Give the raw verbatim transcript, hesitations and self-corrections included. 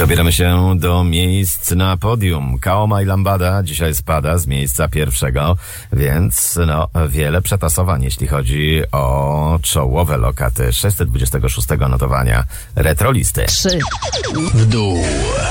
Dobieramy się do miejsc na podium. Kaoma i Lambada dzisiaj spada z miejsca pierwszego, więc no wiele przetasowań, jeśli chodzi o czołowe lokaty sześćset dwudziestego szóstego notowania Retrolisty. Trzy w dół.